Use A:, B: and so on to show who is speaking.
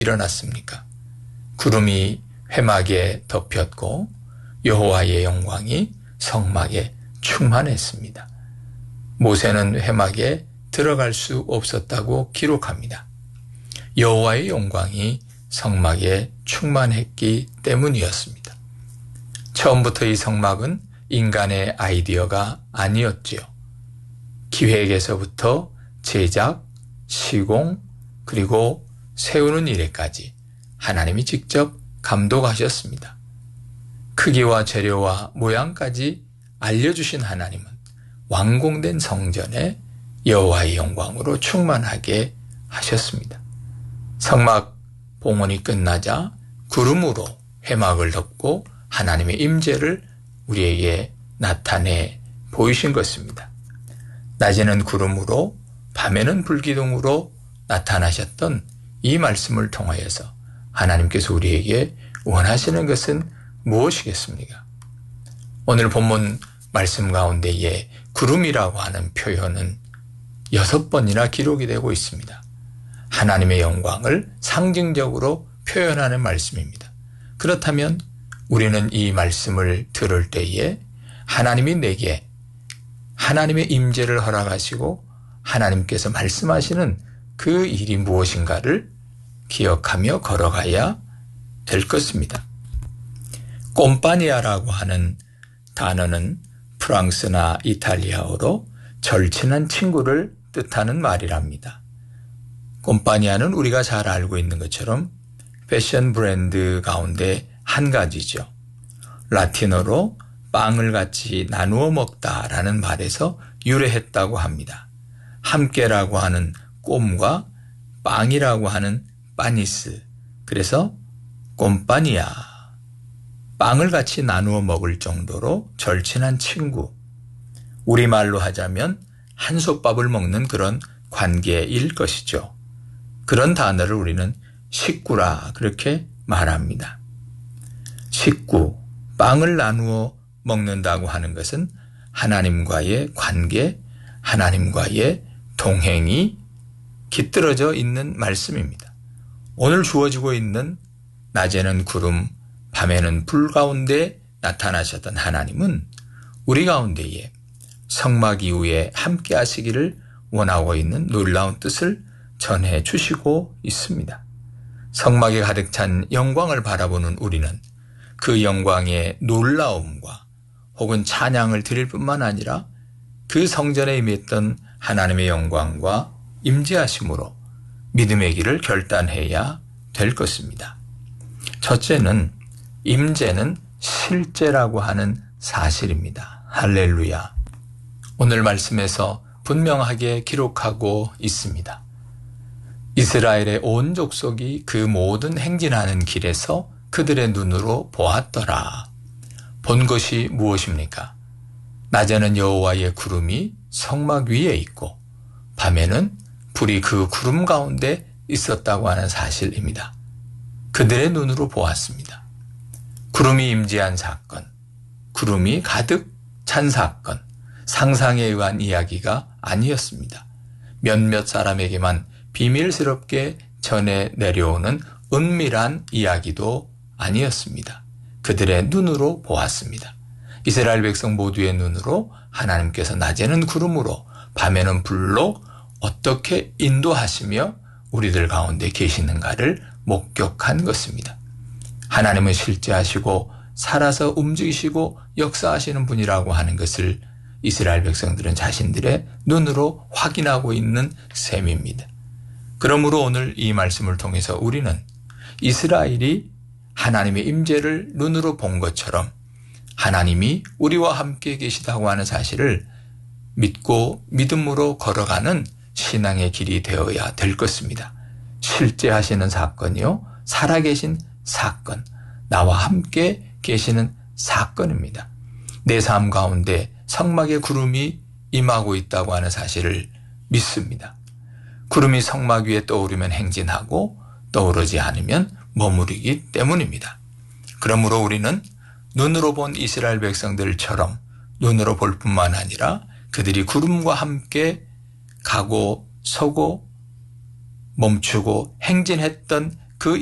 A: 일어났습니까? 구름이 회막에 덮였고 여호와의 영광이 성막에 충만했습니다. 모세는 회막에 들어갈 수 없었다고 기록합니다. 여호와의 영광이 성막에 충만했기 때문이었습니다. 처음부터 이 성막은 인간의 아이디어가 아니었지요. 기획에서부터 제작, 시공, 그리고 세우는 일에까지 하나님이 직접 감독하셨습니다. 크기와 재료와 모양까지 알려주신 하나님은 완공된 성전에 여호와의 영광으로 충만하게 하셨습니다. 성막 봉헌이 끝나자 구름으로 회막을 덮고 하나님의 임재를 우리에게 나타내 보이신 것입니다. 낮에는 구름으로 밤에는 불기둥으로 나타나셨던 이 말씀을 통하여서 하나님께서 우리에게 원하시는 것은 무엇이겠습니까? 오늘 본문 말씀 가운데에 구름이라고 하는 표현은 6번이나 기록이 되고 있습니다. 하나님의 영광을 상징적으로 표현하는 말씀입니다. 그렇다면 우리는 이 말씀을 들을 때에 하나님이 내게 하나님의 임재를 허락하시고 하나님께서 말씀하시는 그 일이 무엇인가를 기억하며 걸어가야 될 것입니다. 꼼파니아라고 하는 단어는 프랑스나 이탈리아어로 절친한 친구를 뜻하는 말이랍니다. 꼼파니아는 우리가 잘 알고 있는 것처럼 패션 브랜드 가운데 한 가지죠. 라틴어로 빵을 같이 나누어 먹다라는 말에서 유래했다고 합니다. 함께라고 하는 꼼과 빵이라고 하는 파니스, 그래서 꼼파니아, 빵을 같이 나누어 먹을 정도로 절친한 친구, 우리말로 하자면 한솥밥을 먹는 그런 관계일 것이죠. 그런 단어를 우리는 식구라 그렇게 말합니다. 식구, 빵을 나누어 먹는다고 하는 것은 하나님과의 관계, 하나님과의 동행이 깃들어져 있는 말씀입니다. 오늘 주어지고 있는 낮에는 구름, 밤에는 불 가운데 나타나셨던 하나님은 우리 가운데에 성막 이후에 함께 하시기를 원하고 있는 놀라운 뜻을 전해 주시고 있습니다. 성막에 가득 찬 영광을 바라보는 우리는 그 영광의 놀라움과 혹은 찬양을 드릴 뿐만 아니라 그 성전에 임했던 하나님의 영광과 임재하심으로 믿음의 길을 결단해야 될 것입니다. 첫째는 임재는 실제라고 하는 사실입니다. 할렐루야. 오늘 말씀에서 분명하게 기록하고 있습니다. 이스라엘의 온 족속이 그 모든 행진하는 길에서 그들의 눈으로 보았더라. 본 것이 무엇입니까? 낮에는 여호와의 구름이 성막 위에 있고 밤에는 불이 그 구름 가운데 있었다고 하는 사실입니다. 그들의 눈으로 보았습니다. 구름이 임재한 사건, 구름이 가득 찬 사건, 상상에 의한 이야기가 아니었습니다. 몇몇 사람에게만 비밀스럽게 전해 내려오는 은밀한 이야기도 아니었습니다. 그들의 눈으로 보았습니다. 이스라엘 백성 모두의 눈으로 하나님께서 낮에는 구름으로 밤에는 불로 어떻게 인도하시며 우리들 가운데 계시는가를 목격한 것입니다. 하나님은 실제하시고 살아서 움직이시고 역사하시는 분이라고 하는 것을 이스라엘 백성들은 자신들의 눈으로 확인하고 있는 셈입니다. 그러므로 오늘 이 말씀을 통해서 우리는 이스라엘이 하나님의 임재를 눈으로 본 것처럼 하나님이 우리와 함께 계시다고 하는 사실을 믿고 믿음으로 걸어가는 신앙의 길이 되어야 될 것입니다. 실제 하시는 사건이요, 살아계신 사건, 나와 함께 계시는 사건입니다. 내 삶 가운데 성막의 구름이 임하고 있다고 하는 사실을 믿습니다. 구름이 성막 위에 떠오르면 행진하고 떠오르지 않으면 머무르기 때문입니다. 그러므로 우리는 눈으로 본 이스라엘 백성들처럼 눈으로 볼 뿐만 아니라 그들이 구름과 함께 가고 서고 멈추고 행진했던